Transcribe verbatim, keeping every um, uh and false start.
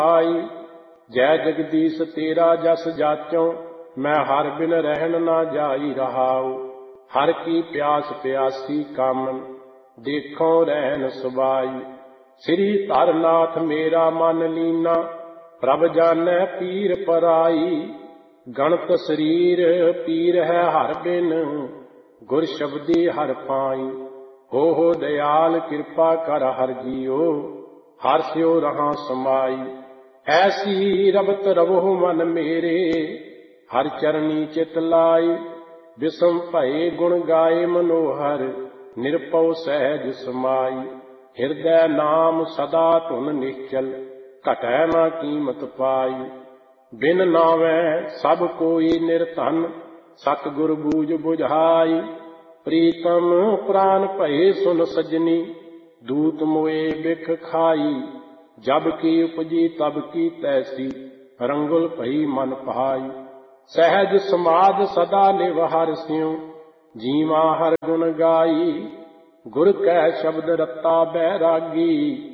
आई। जय जगदीश तेरा जस जाचों, मैं हर बिन रहन ना जाई रहाऊ। हर की प्यास प्यासी कामन, देखो रहन सुबाई। श्री तारनाथ मेरा मन लीना, प्रभ जानै पीर पराई। गणत शरीर पीर है हर बिन, गुर शब्दी हर पाई। हो हो दयाल कृपा कर हर जियो, हर स्यो रहा समाई। ऐसी रबत रवो मन मेरे, हर चरनी चित लाई। विषम भये गुण गाए मनोहर, निरपौ सहज समाई। हृदय नाम सदा धुन निश्चल, घटै ना कीमत पाई। बिन नावै सब कोई निर्धन, सतगुर बूझ बुझाई। प्रीतम प्राण भये सुन सजनी, दूत मोए बिख खाई। जब की उपजी तब की तैसी, रंगुल भई मन पाई। सहज समाध सदा निव हर स्यों, जीवा हर गुण गाई। गुर कै शब्द रत्ता बैरागी,